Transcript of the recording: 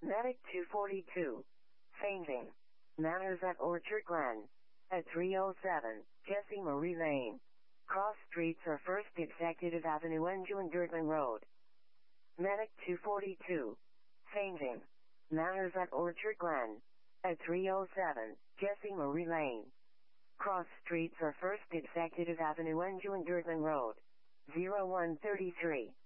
Medic 242. Fainting. Manners at Orchard Glen. At 307, Jessie Marie Lane. Cross streets are First Executive Avenue and Dirtman Road. Medic 242. Fainting. Manners at Orchard Glen. At 307, Jessie Marie Lane. Cross streets are First Executive Avenue and Dirtman Road. 0133.